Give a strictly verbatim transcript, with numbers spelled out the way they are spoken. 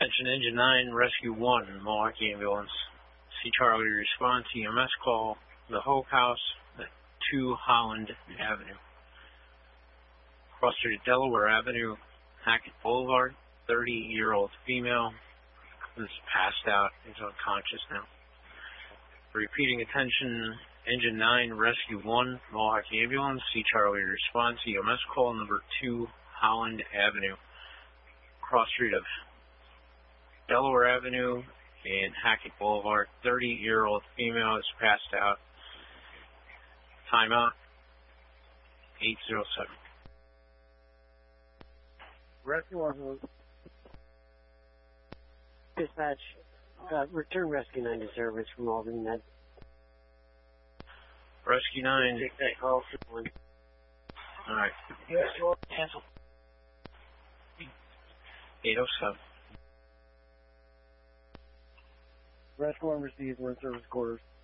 Attention Engine nine, Rescue one, Milwaukee Ambulance. C Charlie response, E M S call, the Hope House at two Holland Avenue. Cross Street Delaware Avenue, Hackett Boulevard, thirty-year-old female is passed out, is unconscious now. Repeating attention, Engine nine, Rescue one, Milwaukee Ambulance, C Charlie response, E M S call number two Holland Avenue. Cross Street of Delaware Avenue and Hackett Boulevard, thirty-year-old female is passed out. Timeout, eight oh seven. Rescue one. Dispatch, uh, return Rescue nine to service from Albany Med. Rescue nine. Take that call for one. Alright. Yes, cancel. eight oh seven. Rescue one received, we're in service quarters.